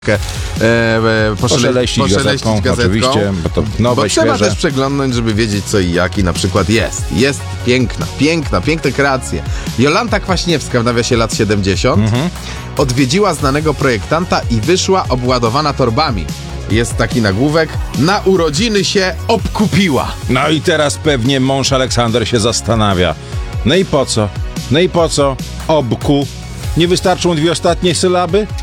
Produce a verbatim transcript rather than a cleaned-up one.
E, e, poszeleścić, poszeleścić gazetką, gazetką, oczywiście, bo to nowe, bo trzeba świeże. też przeglądnąć, żeby wiedzieć co i jak i na przykład jest. Jest piękna, piękna, piękne kreacje. Jolanta Kwaśniewska w nawiasie lat siedemdziesiąt mhm. odwiedziła znanego projektanta i wyszła obładowana torbami. Jest taki nagłówek: na urodziny się obkupiła. No i teraz pewnie mąż Aleksander się zastanawia. No i po co? No i po co? Obku? Nie wystarczą dwie ostatnie sylaby?